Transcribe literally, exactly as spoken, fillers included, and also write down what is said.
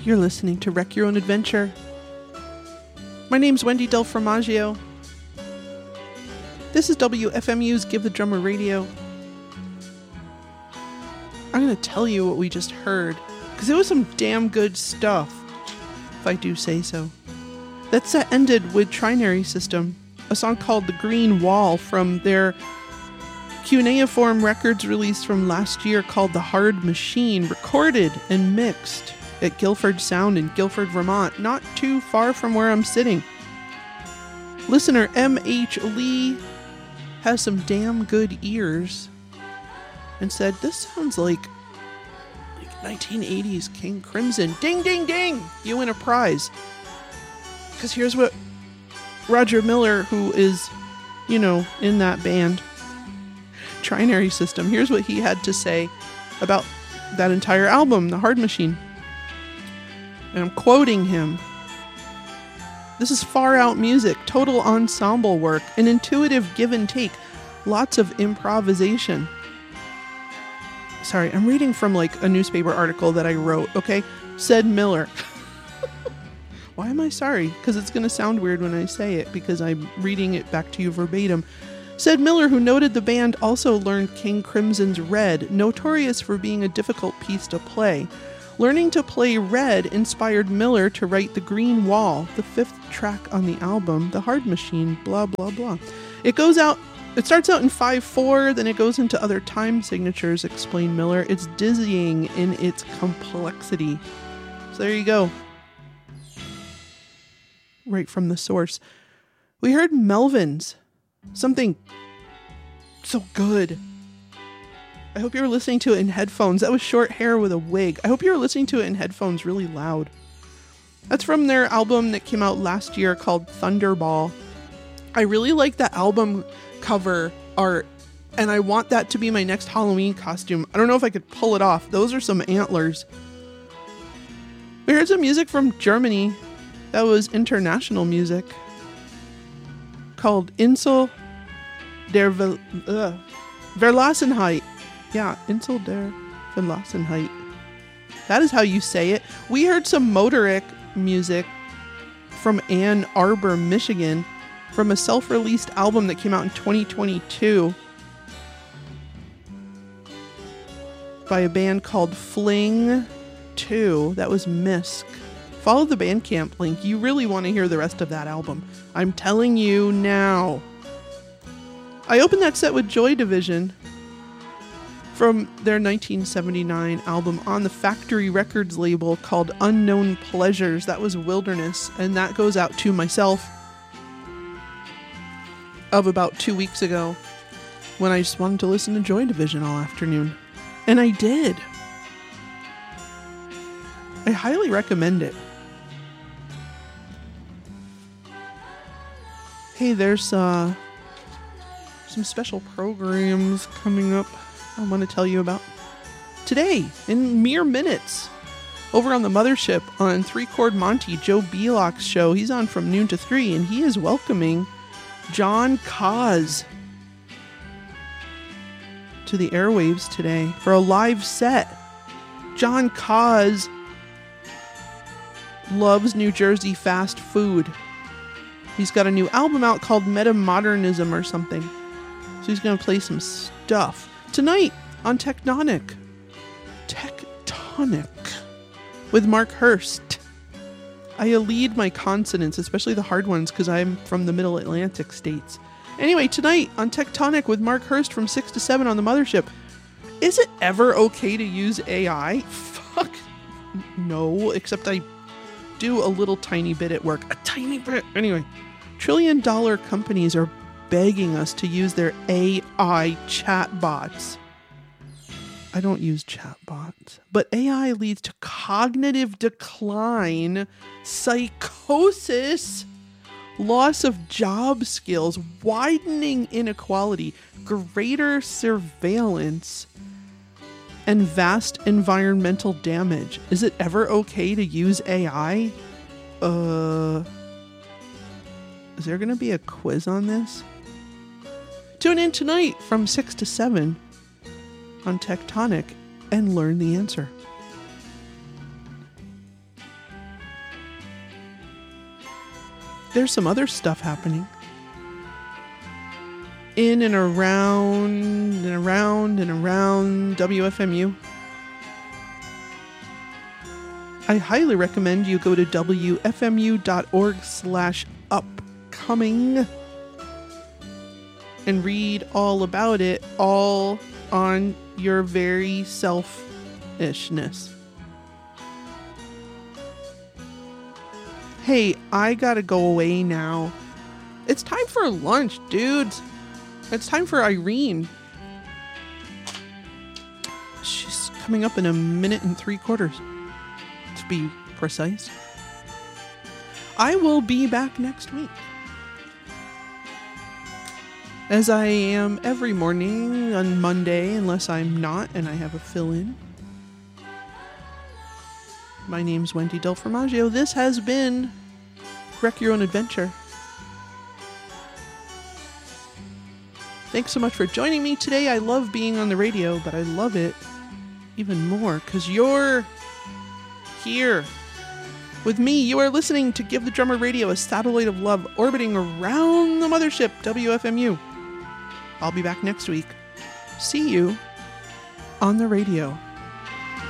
You're listening to Wreck Your Own Adventure. My name's Wendy Del Formaggio. This is W F M U's Give the Drummer Radio. I'm going to tell you what we just heard, because it was some damn good stuff, if I do say so. That set ended with Trinary System, a song called The Green Wall from their Cuneiform Records release from last year called The Hard Machine, recorded and mixed at Guilford Sound in Guilford, Vermont, not too far from where I'm sitting. Listener M H Lee has some damn good ears and said, this sounds like, like nineteen eighties King Crimson. Ding, ding, ding! You win a prize. Because here's what Roger Miller, who is, you know, in that band, Trinary System, here's what he had to say about that entire album, The Hard Machine. And I'm quoting him. This is far out music, total ensemble work, an intuitive give and take, lots of improvisation. Sorry, I'm reading from like a newspaper article that I wrote, okay? Said Miller. Why am I sorry? Because it's going to sound weird when I say it, because I'm reading it back to you verbatim. Said Miller, who noted the band also learned King Crimson's Red, notorious for being a difficult piece to play. Learning to play Red inspired Miller to write The Green Wall, the fifth track on the album, The Hard Machine, blah, blah, blah. It goes out, it starts out in five four, then it goes into other time signatures, explained Miller. It's dizzying in its complexity. So there you go. Right from the source. We heard Melvins. Something so good. I hope you were listening to it in headphones. That was Short Hair with a Wig. I hope you were listening to it in headphones really loud. That's from their album that came out last year called Thunderball. I really like that album cover art, and I want that to be my next Halloween costume. I don't know if I could pull it off. Those are some antlers. We heard some music from Germany. That was international music called Insel der Ver- uh, Verlassenheit. Yeah, Insel der Verlassenheit. That is how you say it. We heard some Motoric music from Ann Arbor, Michigan, from a self-released album that came out in twenty twenty-two by a band called Fling two. That was Misk. Follow the Bandcamp link. You really want to hear the rest of that album. I'm telling you now. I opened that set with Joy Division from their nineteen seventy-nine album on the Factory Records label called Unknown Pleasures. That was Wilderness, and that goes out to myself of about two weeks ago when I just wanted to listen to Joy Division all afternoon. And I did. I highly recommend it. Hey, there's uh, some special programs coming up I want to tell you about today in mere minutes. Over on the Mothership on Three Chord Monty, Joe Belock's show. He's on from noon to three, and he is welcoming John Kaz to the airwaves today for a live set. John Kaz loves New Jersey fast food. He's got a new album out called Metamodernism or something. So he's going to play some stuff tonight on Tectonic. Tectonic with Mark Hurst. I elide my consonants, especially the hard ones, because I'm from the middle Atlantic states. Anyway, tonight on Tectonic with Mark Hurst from six to seven on the Mothership. Is it ever okay to use A I? Fuck no, except I do a little tiny bit at work. A tiny bit. Anyway, trillion dollar companies are begging us to use their A I chatbots. I don't use chatbots, but A I leads to cognitive decline, psychosis, loss of job skills, widening inequality, greater surveillance, and vast environmental damage. Is it ever okay to use A I? Uh, is there going to be a quiz on this? Tune in tonight from six to seven on Tectonic and learn the answer. there's some other stuff happening. In and around and around and around W F M U. I highly recommend you go to W F M U dot org slash upcoming and read all about it, all on your very selfishness. Hey, I gotta go away now. It's time for lunch, dudes. It's time for Irene. She's coming up in a minute and three quarters, to be precise. I will be back next week, as I am every morning on Monday, unless I'm not and I have a fill-in. My name's Wendy Del Formaggio. This has been Wreck Your Own Adventure. Thanks so much for joining me today. I love being on the radio, but I love it even more because you're here with me. You are listening to Give the Drummer Radio, a satellite of love orbiting around the mothership, W F M U. I'll be back next week. See you on the radio.